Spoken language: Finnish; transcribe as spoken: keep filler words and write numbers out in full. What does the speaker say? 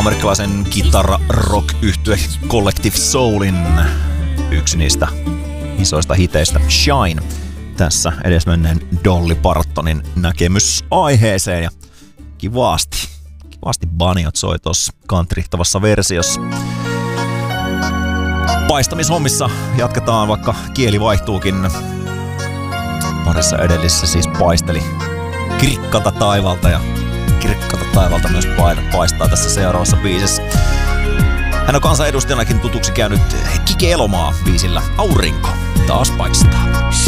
amerikkalaisen kitara-rock-yhtye Collective Soulin yksi niistä isoista hiteistä Shine. Tässä edesmenneen Dolly Partonin näkemys aiheeseen ja kivasti, kivasti baniot soi tossa kantrihtavassa versiossa. Paistamishommissa jatketaan, vaikka kieli vaihtuukin. Parissa edellisessä siis paisteli kirkkaalta taivalta ja kirkkaalta taivalta myös paistaa tässä seuraavassa biisissä. Hän on kansanedustajanakin tutuksi käynyt Kike Elomaa biisillä Aurinko taas paistaa.